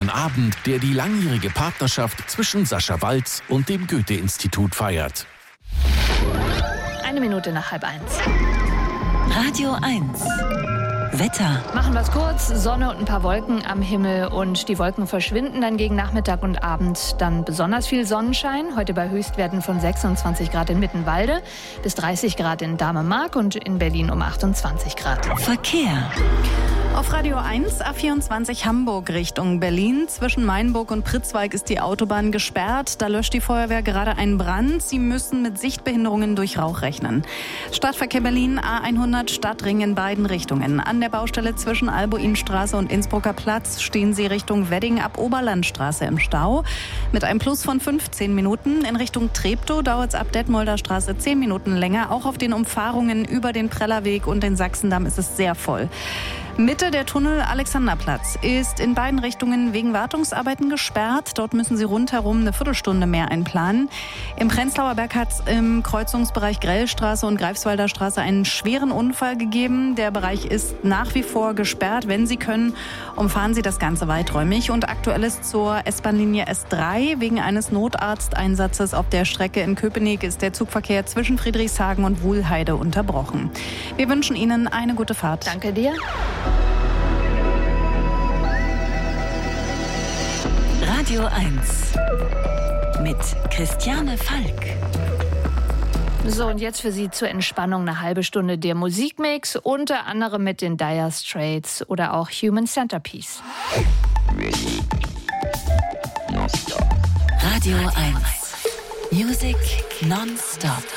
großen Abend, der die langjährige Partnerschaft zwischen Sascha Waltz und dem Goethe-Institut feiert. 1 Minute nach 12:30. Radio 1. Wetter. Machen wir es kurz. Sonne und ein paar Wolken am Himmel und die Wolken verschwinden dann gegen Nachmittag und Abend. Dann besonders viel Sonnenschein. Heute bei Höchstwerten von 26 Grad in Mittenwalde bis 30 Grad in Dahme-Mark und in Berlin um 28 Grad. Verkehr. Auf Radio 1, A24 Hamburg Richtung Berlin. Zwischen Mainburg und Pritzwalk ist die Autobahn gesperrt. Da löscht die Feuerwehr gerade einen Brand. Sie müssen mit Sichtbehinderungen durch Rauch rechnen. Stadtverkehr Berlin, A100 Stadtring in beiden Richtungen. An der Baustelle zwischen Albuinstraße und Innsbrucker Platz stehen Sie Richtung Wedding ab Oberlandstraße im Stau. Mit einem Plus von 15 Minuten. In Richtung Treptow dauert es ab Detmolder Straße 10 Minuten länger. Auch auf den Umfahrungen über den Prellerweg und den Sachsendamm ist es sehr voll. Mitte der Tunnel Alexanderplatz ist in beiden Richtungen wegen Wartungsarbeiten gesperrt. Dort müssen Sie rundherum eine Viertelstunde mehr einplanen. Im Prenzlauer Berg hat es im Kreuzungsbereich Grellstraße und Greifswalder Straße einen schweren Unfall gegeben. Der Bereich ist nach wie vor gesperrt. Wenn Sie können, umfahren Sie das Ganze weiträumig. Und aktuell ist zur S-Bahn-Linie S3 wegen eines Notarzteinsatzes auf der Strecke in Köpenick ist der Zugverkehr zwischen Friedrichshagen und Wuhlheide unterbrochen. Wir wünschen Ihnen eine gute Fahrt. Danke dir. Radio 1 mit Christiane Falk. So, und jetzt für Sie zur Entspannung eine halbe Stunde der Musikmix, unter anderem mit den Dire Straits oder auch Human Centerpiece. Radio 1 Music non-stop.